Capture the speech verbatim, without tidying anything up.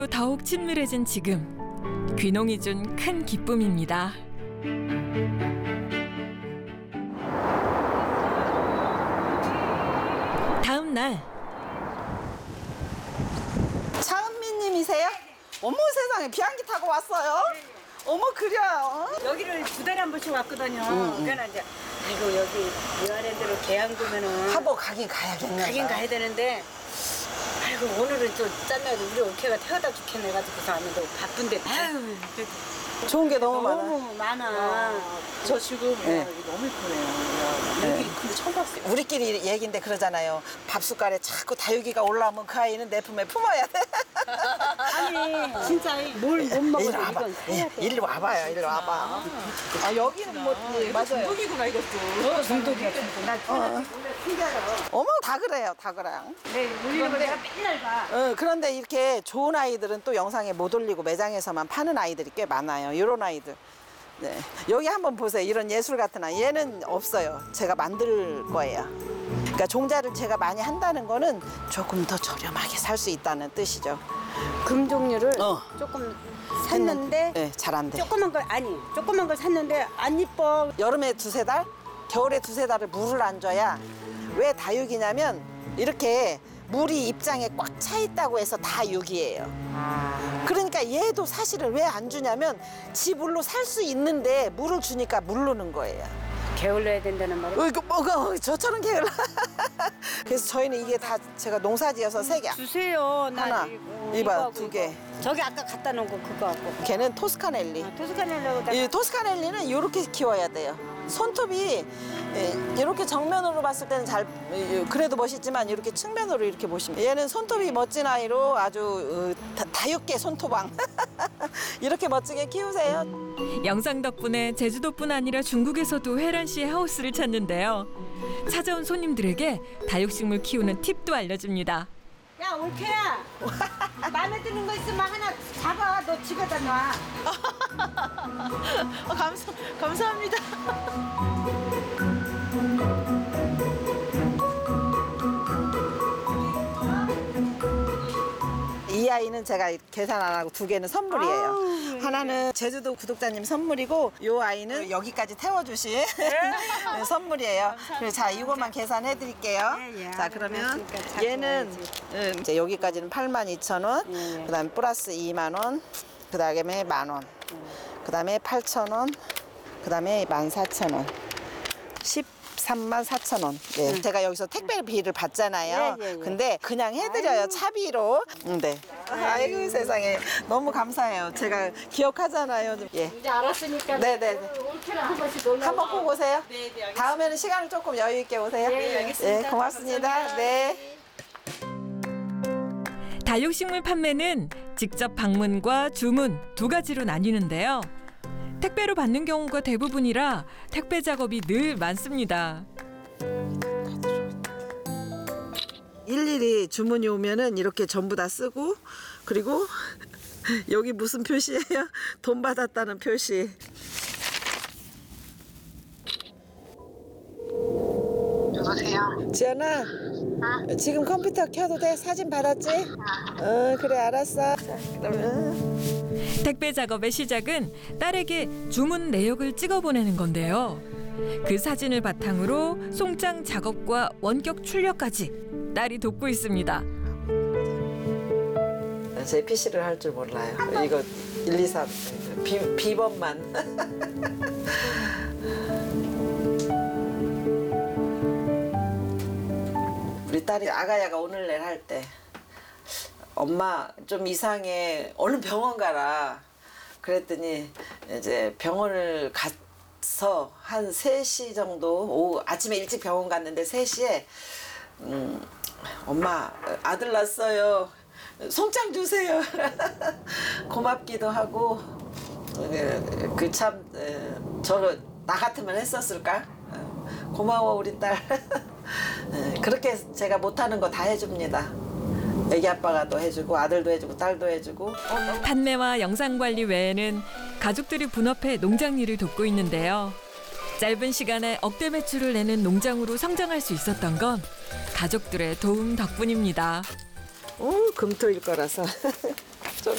더욱 친밀해진 지금, 귀농이 준 큰 기쁨입니다. 다음 날 차은미님이세요? 어머 세상에 비행기 타고 왔어요? 어머 그래요? 여기를 두 달에 한 번씩 왔거든요. 그러니까 이제 아이고 여기 유아랜드로 계약 두면은 하보 가긴 가야겠네. 가긴 가야 되는데 아이고 오늘은 좀 짠나도 우리 올케가 태워다 죽겠네 가지고서 왔는데 바쁜데 아유 좋은 게 너무 많아. 너무 많아. 저 지금 네. 와, 이거 너무 이쁘네요. 여기 근데 처음 봤어요. 우리끼리 얘긴데 그러잖아요. 밥 숟갈에 자꾸 다육이가 올라오면 그 아이는 내 품에 품어야 돼. 아니 진짜 뭘 못 먹어도 이리 와봐. 이건 사야 돼. 이리 와봐요. 이리 와봐. 아 여기는 뭐 예, 맞아요. 중독이구나 이것도. 중독이야 중독. 나 어. 어머 다 그래요. 다 그래요. 네, 올리는 거 내가 맨날 봐. 어, 그런데 이렇게 좋은 아이들은 또 영상에 못 올리고 매장에서만 파는 아이들이 꽤 많아요. 이런 아이들. 네. 여기 한번 보세요. 이런 예술 같은 아이. 얘는 없어요. 제가 만들 거예요. 그러니까 종자를 제가 많이 한다는 거는 조금 더 저렴하게 살 수 있다는 뜻이죠. 금 종류를 어. 조금 샀는데 네, 잘 안 돼. 조그만 걸 아니 조그만 걸 샀는데 안 이뻐. 여름에 두세 달, 겨울에 두세 달을 물을 안 줘야 왜 다육이냐면 이렇게 물이 입장에 꽉 차 있다고 해서 다육이에요. 그러니까 얘도 사실은 왜 안 주냐면 지 물로 살 수 있는데 물을 주니까 물르는 거예요. 게을러야 된다는 말이. 어, 이거 뭐가 저처럼 게을러. 그래서 저희는 이게 다 제가 농사지어서 세 개. 주세요. 나 하나, 이거, 이봐, 이거하고 두 이거. 개. 저기 아까 갖다 놓은 거 그거 갖고. 걔는 토스카넬리. 아, 토스카넬라고 이 토스카넬리는 이렇게 키워야 돼요. 손톱이 이렇게 정면으로 봤을 때는 잘 예, 그래도 멋있지만 이렇게 측면으로 이렇게 보시면 얘는 손톱이 멋진 아이로 아주 어, 다, 다육계 손톱왕 이렇게 멋지게 키우세요. 영상 덕분에 제주도뿐 아니라 중국에서도 혜란 씨의 하우스를 찾는데요. 찾아온 손님들에게 다육식물 키우는 팁도 알려줍니다. 야 올케야. 마음에 드는 거 있으면 하나 잡아. 너 집에다 놔. 어, 감사 감사합니다. 이 아이는 제가 계산 안 하고 두 개는 선물이에요. 아우, 하나는 제주도 구독자님 선물이고 이 아이는 여기까지 태워주신 네, 선물이에요. 그래서 자 이거만 계산해 드릴게요. 예, 예, 자 그러면 알았으니까 잡고 얘는 음, 이제 여기까지는 팔만 이천 원, 예. 그다음에 플러스 이만 원, 그다음에 만 원, 그다음에 팔천 원, 그다음에 만 사천 원. 십삼만 사천 원. 네. 제가 여기서 택배비를 받잖아요. 예, 예, 예. 근데 그냥 해드려요. 차비로. 음, 네. 아이고 세상에 너무 감사해요. 제가 기억하잖아요. 좀. 예. 이제 알았으니까. 네네. 올케랑 한 번씩 놀러. 한번 꼭 오세요. 네, 네, 알겠습니다. 다음에는 시간을 조금 여유 있게 오세요. 네, 알겠습니다. 예, 고맙습니다. 감사합니다. 네. 다육식물 판매는 직접 방문과 주문 두 가지로 나뉘는데요. 택배로 받는 경우가 대부분이라 택배 작업이 늘 많습니다. 일일이 주문이 오면은 이렇게 전부 다 쓰고 그리고 여기 무슨 표시예요? 돈 받았다는 표시. 여보세요? 지연아, 지금 컴퓨터 켜도 돼? 사진 받았지? 어, 그래 알았어. 자, 그러면 택배 작업의 시작은 딸에게 주문 내역을 찍어 보내는 건데요. 그 사진을 바탕으로 송장 작업과 원격 출력까지 딸이 돕고 있습니다. 제 피시를 할 줄 몰라요. 이거 일, 이, 삼 비, 비번만. 우리 딸이 아가야가 오늘 내일 할 때 엄마 좀 이상해 얼른 병원 가라 그랬더니 이제 병원을 가서 한 세 시 정도 오후 아침에 일찍 병원 갔는데 세 시에 음, 엄마 아들 낳았어요 송장 주세요 고맙기도 하고 그 참 저거 나 같으면 했었을까 고마워 우리 딸 그렇게 제가 못하는 거 다 해줍니다. 애기 아빠가 또 해주고 아들도 해주고 딸도 해주고. 판매와 영상 관리 외에는 가족들이 분업해 농장 일을 돕고 있는데요. 짧은 시간에 억대 매출을 내는 농장으로 성장할 수 있었던 건 가족들의 도움 덕분입니다. 오, 금토일 거라서.